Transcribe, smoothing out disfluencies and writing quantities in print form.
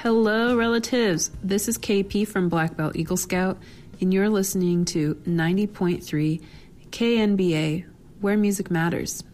Hello, relatives. This is KP from Black Belt Eagle Scout, and you're listening to 90.3 KNBA, where music matters.